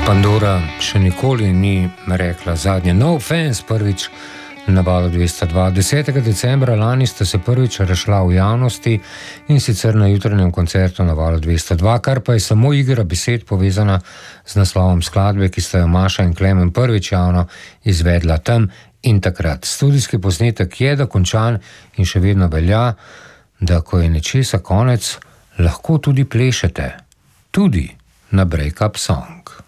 Pandora še nikoli ni rekla zadnje. No offense, prvič na Valu 202. 10. decembra lani sta se prvič razšla v javnosti in sicer na jutranjem koncertu na Valu 202, kar pa je samo igra besed povezana z naslovom skladbe, ki sta jo Maša in Klemen prvič javno izvedla tam in takrat. Studijski posnetek je dokončan in še vedno velja, da ko je nečesa konec, lahko tudi plešete. Tudi na Break Up Song.